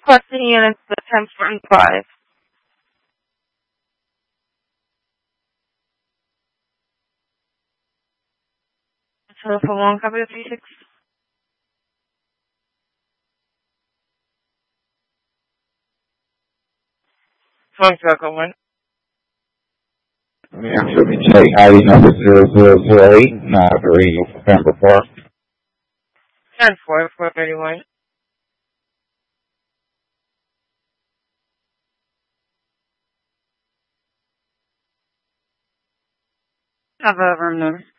requesting units the 10 4 and 5. Telephone 1, copy of 36. Phone circle 1. Should we check ID number 0008, November Park? 10 4, 431. Have a room number.